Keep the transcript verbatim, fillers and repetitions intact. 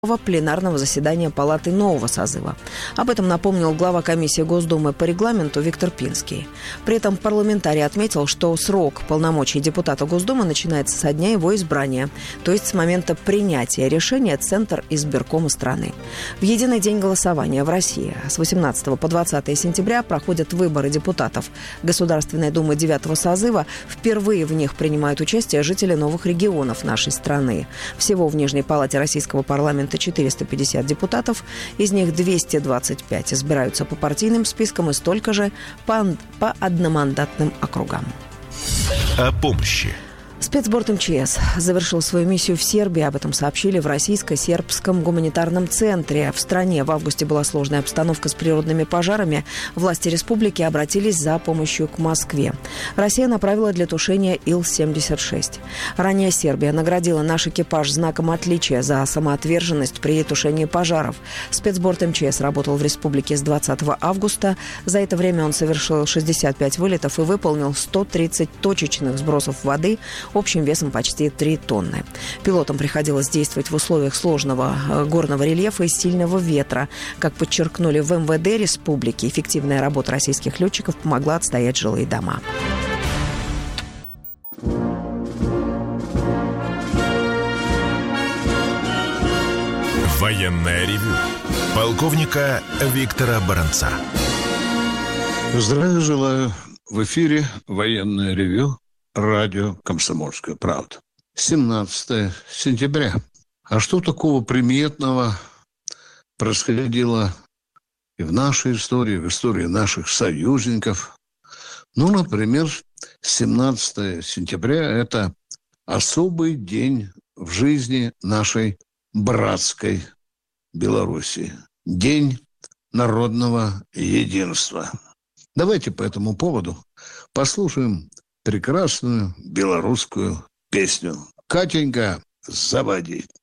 пленарного заседания Палаты нового созыва. Об этом напомнил глава комиссии Госдумы по регламенту Виктор Пинский. При этом парламентарий отметил, что срок полномочий депутата Госдумы начинается со дня его избрания, то есть с момента принятия решения Центр избиркома страны. В единый день голосования в России с восемнадцатого по двадцатое сентября проходят выборы депутатов Государственной Думы девятого созыва. Впервые в них принимают участие жители новых регионов нашей страны. Всего в Нижней палате российского парламента четыреста пятьдесят депутатов, из них двести двадцать пять избираются по партийным спискам и столько же по, по одномандатным округам. О помощи. Спецборд эм че эс завершил свою миссию в Сербии. Об этом сообщили в Российско-сербском гуманитарном центре. В стране в августе была сложная обстановка с природными пожарами. Власти республики обратились за помощью к Москве. Россия направила для тушения ил семьдесят шесть. Ранее Сербия наградила наш экипаж знаком отличия за самоотверженность при тушении пожаров. Спецборд эм че эс работал в республике с двадцатого августа. За это время он совершил шестьдесят пять вылетов и выполнил сто тридцать точечных сбросов воды общим весом почти три тонны. Пилотам приходилось действовать в условиях сложного горного рельефа и сильного ветра. Как подчеркнули в эм вэ дэ республики, эффективная работа российских летчиков помогла отстоять жилые дома. Военное ревю полковника Виктора Баранца. Здравия желаю. В эфире военное ревю. Радио «Комсомольская правда». семнадцатое сентября. А что такого приметного происходило и в нашей истории, в истории наших союзников? Ну, например, семнадцатое сентября – это особый день в жизни нашей братской Белоруссии. День народного единства. Давайте по этому поводу послушаем прекрасную белорусскую песню. Катенька, заводи.